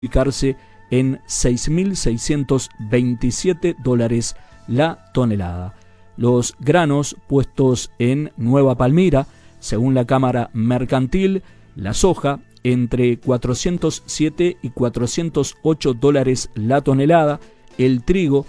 ubicarse en $6.627 la tonelada. Los granos puestos en Nueva Palmira, según la Cámara Mercantil, la soja entre $407 y $408 la tonelada, el trigo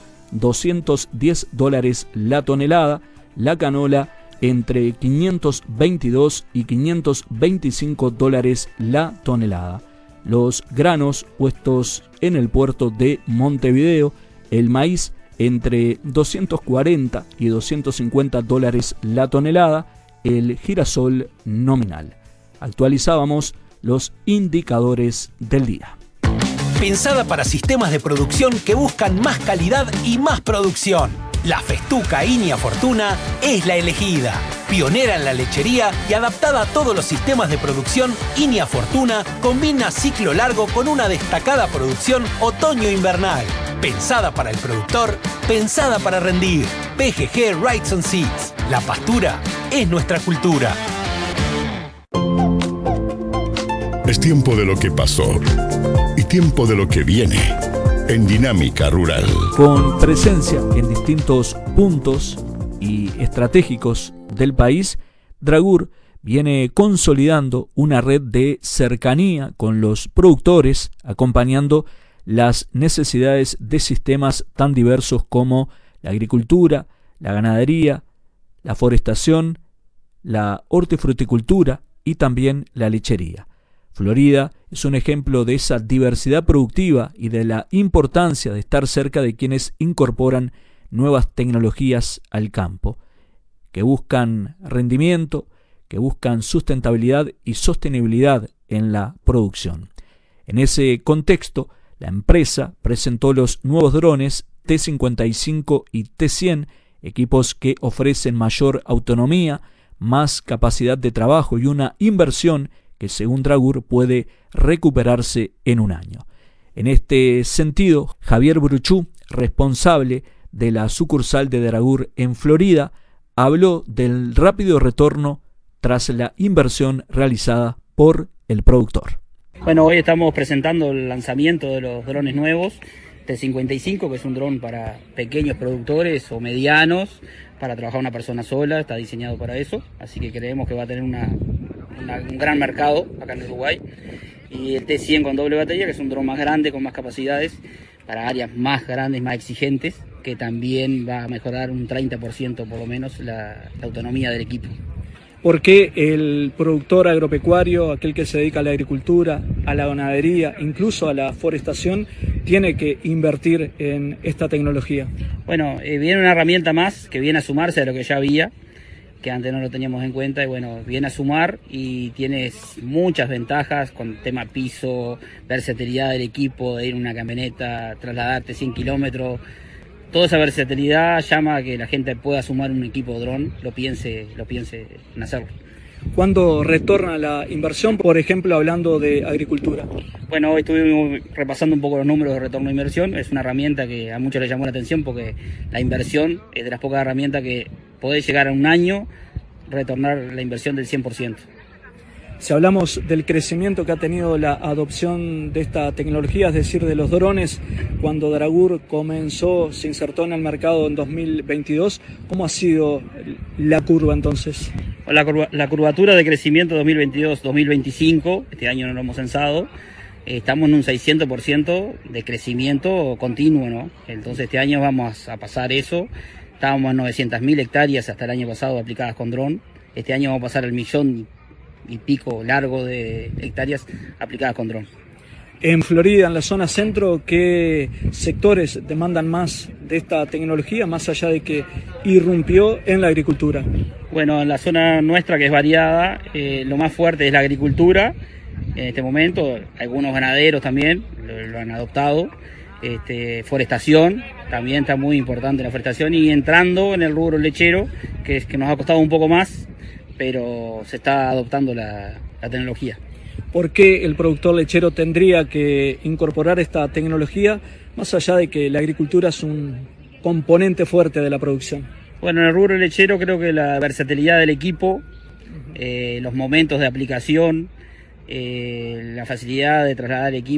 $210 la tonelada, la canola entre $522 y $525 la tonelada. Los granos puestos en el puerto de Montevideo, el maíz entre $240 y $250 la tonelada, el girasol nominal. Actualizábamos los indicadores del día. Pensada para sistemas de producción que buscan más calidad y más producción. La Festuca Inia Fortuna es la elegida. Pionera en la lechería y adaptada a todos los sistemas de producción, Inia Fortuna combina ciclo largo con una destacada producción otoño-invernal. Pensada para el productor, pensada para rendir. PGG Rights on Seeds. La pastura es nuestra cultura. Es tiempo de lo que pasó y tiempo de lo que viene en Dinámica Rural. Con presencia en distintos puntos y estratégicos del país, Dragur viene consolidando una red de cercanía con los productores, acompañando las necesidades de sistemas tan diversos como la agricultura, la ganadería, la forestación, la hortifruticultura y también la lechería. Florida es un ejemplo de esa diversidad productiva y de la importancia de estar cerca de quienes incorporan nuevas tecnologías al campo, que buscan rendimiento, que buscan sustentabilidad y sostenibilidad en la producción. En ese contexto, la empresa presentó los nuevos drones T55 y T100, equipos que ofrecen mayor autonomía, más capacidad de trabajo y una inversión que según Dragur puede recuperarse en un año. En este sentido, Javier Bruchú, responsable de la sucursal de Dragur en Florida, habló del rápido retorno tras la inversión realizada por el productor. Bueno, hoy estamos presentando el lanzamiento de los drones nuevos, T55, que es un dron para pequeños productores o medianos, para trabajar una persona sola, está diseñado para eso, así que creemos que va a tener un gran mercado acá en Uruguay. Y el T100 con doble batería, que es un dron más grande, con más capacidades, para áreas más grandes, más exigentes, que también va a mejorar un 30% por lo menos la autonomía del equipo. ¿Por qué el productor agropecuario, aquel que se dedica a la agricultura, a la ganadería, incluso a la forestación, tiene que invertir en esta tecnología? Bueno, viene una herramienta más que viene a sumarse a lo que ya había, que antes no lo teníamos en cuenta, y bueno, viene a sumar y tiene muchas ventajas con tema piso, versatilidad del equipo, de ir en una camioneta, trasladarte 100 kilómetros. Toda esa versatilidad llama a que la gente pueda sumar un equipo dron, lo piense en hacerlo. ¿Cuándo retorna la inversión, por ejemplo, hablando de agricultura? Bueno, hoy estuvimos repasando un poco los números de retorno de inversión. Es una herramienta que a muchos les llamó la atención porque la inversión es de las pocas herramientas que podés llegar a un año, retornar la inversión del 100%. Si hablamos del crecimiento que ha tenido la adopción de esta tecnología, es decir, de los drones, cuando Dragur comenzó, se insertó en el mercado en 2022, ¿cómo ha sido la curva entonces? La curvatura de crecimiento 2022-2025, este año no lo hemos censado, estamos en un 600% de crecimiento continuo, ¿no? Entonces este año vamos a pasar eso. Estábamos en 900.000 hectáreas hasta el año pasado aplicadas con dron. Este año vamos a pasar el 1.000.000 y pico largo de hectáreas aplicadas con dron. En Florida, en la zona centro, ¿qué sectores demandan más de esta tecnología, más allá de que irrumpió en la agricultura? Bueno, en la zona nuestra, que es variada, lo más fuerte es la agricultura. En este momento, algunos ganaderos también lo han adoptado. Forestación, también está muy importante la forestación, y entrando en el rubro lechero, que nos ha costado un poco más, pero se está adoptando la tecnología. ¿Por qué el productor lechero tendría que incorporar esta tecnología, más allá de que la agricultura es un componente fuerte de la producción? Bueno, en el rubro lechero creo que la versatilidad del equipo, los momentos de aplicación, la facilidad de trasladar equipo,